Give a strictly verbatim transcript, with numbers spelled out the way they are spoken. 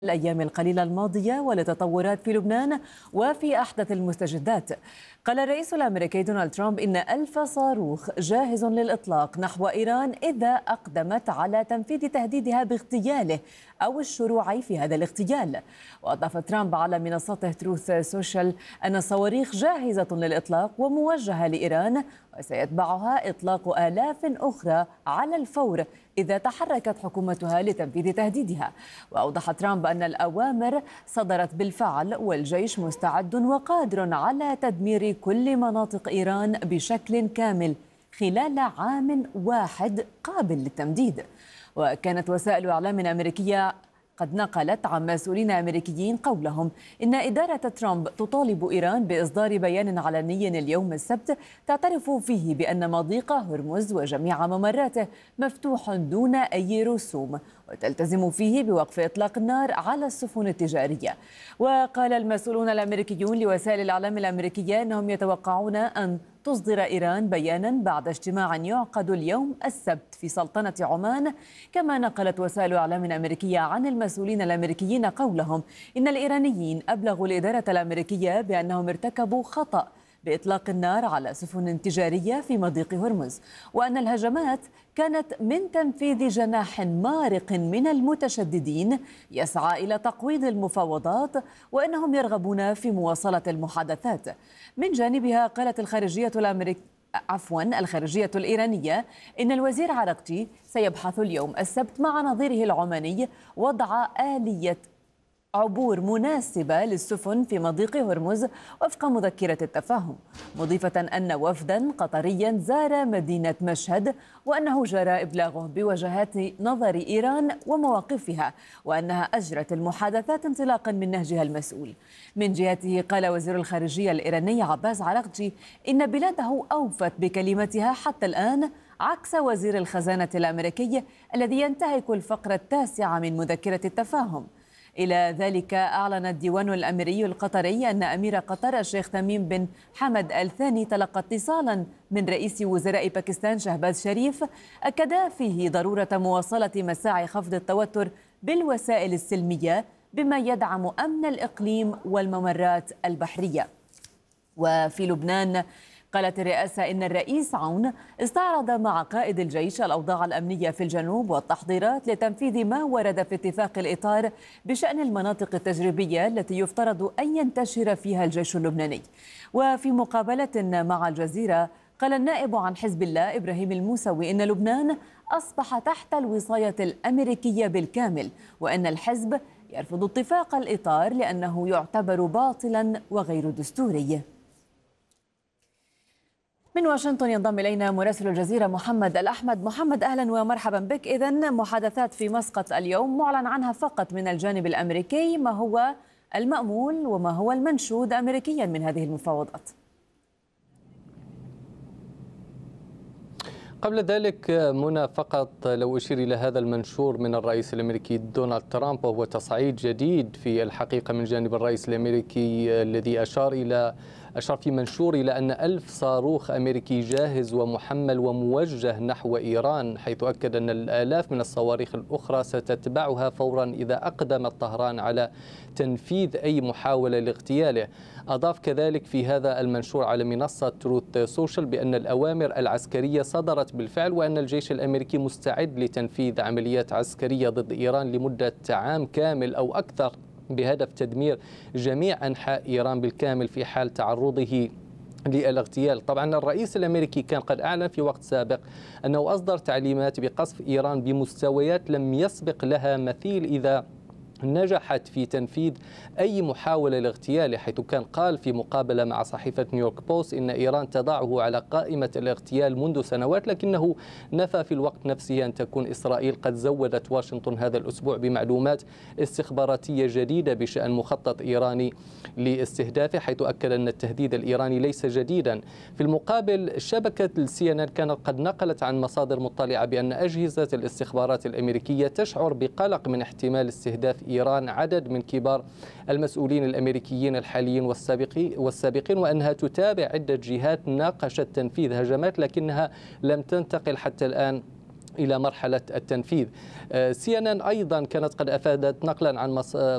الأيام القليلة الماضية والتطورات في لبنان وفي أحدث المستجدات. قال الرئيس الأمريكي دونالد ترامب إن ألف صاروخ جاهز للإطلاق نحو إيران إذا أقدمت على تنفيذ تهديدها باغتياله أو الشروع في هذا الاغتيال. وأضاف ترامب على منصته تروث سوشيال أن الصواريخ جاهزة للإطلاق وموجهة لإيران، وسيتبعها إطلاق آلاف أخرى على الفور إذا تحركت حكومتها لتنفيذ تهديدها. وأوضح ترامب أن الأوامر صدرت بالفعل والجيش مستعد وقادر على تدمير كل مناطق إيران بشكل كامل خلال عام واحد قابل للتمديد. وكانت وسائل إعلام أمريكية قد نقلت عن مسؤولين أمريكيين قولهم إن إدارة ترامب تطالب إيران بإصدار بيان علني اليوم السبت تعترف فيه بأن مضيق هرمز وجميع ممراته مفتوح دون أي رسوم، وتلتزم فيه بوقف إطلاق النار على السفن التجارية. وقال المسؤولون الأمريكيون لوسائل الإعلام الأمريكية أنهم يتوقعون أن تصدر إيران بيانا بعد اجتماع يعقد اليوم السبت في سلطنة عمان. كما نقلت وسائل إعلام أمريكية عن المسؤولين الأمريكيين قولهم إن الإيرانيين أبلغوا الإدارة الأمريكية بأنهم ارتكبوا خطأ بإطلاق النار على سفن تجارية في مضيق هرمز، وأن الهجمات كانت من تنفيذ جناح مارق من المتشددين يسعى إلى تقويض المفاوضات، وأنهم يرغبون في مواصلة المحادثات. من جانبها قالت الخارجية الأمريكية عفوا الخارجية الإيرانية إن الوزير عراقجي سيبحث اليوم السبت مع نظيره العماني وضع آلية عبور مناسبة للسفن في مضيق هرمز وفق مذكرة التفاهم، مضيفة أن وفدا قطريا زار مدينة مشهد وأنه جرى إبلاغه بوجهات نظر إيران ومواقفها، وأنها أجرت المحادثات انطلاقا من نهجها المسؤول. من جهته قال وزير الخارجية الإيراني عباس عراقجي إن بلاده أوفت بكلمتها حتى الآن، عكس وزير الخزانة الأمريكي الذي ينتهك الفقرة التاسعة من مذكرة التفاهم. إلى ذلك أعلن الديوان الأميري القطري أن أمير قطر الشيخ تميم بن حمد آل ثاني تلقى اتصالا من رئيس وزراء باكستان شهباز شريف أكد فيه ضرورة مواصلة مساعي خفض التوتر بالوسائل السلمية بما يدعم أمن الإقليم والممرات البحرية. وفي لبنان قالت الرئاسة إن الرئيس عون استعرض مع قائد الجيش الأوضاع الأمنية في الجنوب والتحضيرات لتنفيذ ما ورد في اتفاق الإطار بشأن المناطق التجريبية التي يفترض أن ينتشر فيها الجيش اللبناني. وفي مقابلة مع الجزيرة قال النائب عن حزب الله إبراهيم الموسوي إن لبنان أصبح تحت الوصاية الأمريكية بالكامل، وأن الحزب يرفض اتفاق الإطار لأنه يعتبر باطلا وغير دستوري. من واشنطن ينضم إلينا مراسل الجزيرة محمد الأحمد. محمد أهلا ومرحبا بك. إذن محادثات في مسقط اليوم معلن عنها فقط من الجانب الأمريكي، ما هو المأمول وما هو المنشود أمريكيا من هذه المفاوضات؟ قبل ذلك منى، فقط لو أشير إلى هذا المنشور من الرئيس الأمريكي دونالد ترامب، وهو تصعيد جديد في الحقيقة من جانب الرئيس الأمريكي الذي أشار إلى أشار في منشور إلى أن ألف صاروخ أمريكي جاهز ومحمل وموجه نحو إيران، حيث أكد أن الآلاف من الصواريخ الأخرى ستتبعها فورا إذا أقدمت طهران على تنفيذ أي محاولة لاغتياله. أضاف كذلك في هذا المنشور على منصة تروث سوشيال بأن الأوامر العسكرية صدرت بالفعل، وأن الجيش الأمريكي مستعد لتنفيذ عمليات عسكرية ضد إيران لمدة عام كامل أو أكثر بهدف تدمير جميع أنحاء إيران بالكامل في حال تعرضه للاغتيال. طبعا الرئيس الأمريكي كان قد أعلن في وقت سابق أنه أصدر تعليمات بقصف إيران بمستويات لم يسبق لها مثيل إذا نجحت في تنفيذ أي محاولة لاغتياله، حيث كان قال في مقابلة مع صحيفة نيويورك بوست إن إيران تضعه على قائمة الاغتيال منذ سنوات، لكنه نفى في الوقت نفسه أن تكون إسرائيل قد زودت واشنطن هذا الأسبوع بمعلومات استخباراتية جديدة بشأن مخطط إيراني لاستهدافه، حيث أكد أن التهديد الإيراني ليس جديدا. في المقابل شبكة السي إن إن كانت قد نقلت عن مصادر مطلعة بأن أجهزة الاستخبارات الأمريكية تشعر بقلق من احتمال استهداف إيران عدد من كبار المسؤولين الأمريكيين الحاليين والسابقين، وأنها تتابع عدة جهات ناقشت تنفيذ هجمات لكنها لم تنتقل حتى الآن إلى مرحلة التنفيذ. سي إن إن أيضا كانت قد أفادت نقلا عن